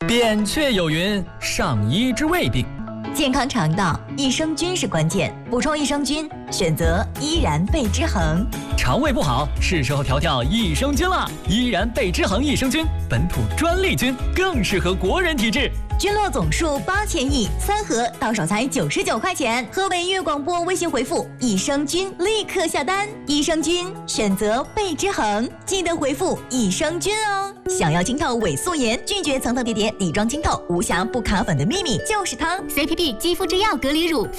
扁鹊有云：上医之未病。 健康肠道，益生菌是关键。补充益生菌，选择依然贝之恒。 肠胃不好，是时候调调益生菌了。依然贝之恒益生菌，本土专利菌，更适合国人体质。 菌落总数8000亿，3盒到手才99块钱。和伟粤广播微信回复益生菌，立刻下单。益生菌选择贝之恒，记得回复益生菌哦。想要清透伪素颜，拒绝层层叠叠底妆清透无瑕不卡粉的秘密，就是它。 CPP 肌肤之钥隔离乳。